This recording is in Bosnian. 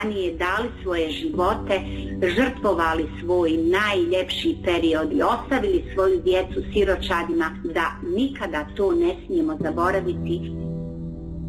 dali svoje živote, žrtvovali svoj najljepši period i ostavili svoju djecu siročadima, da nikada to ne smijemo zaboraviti.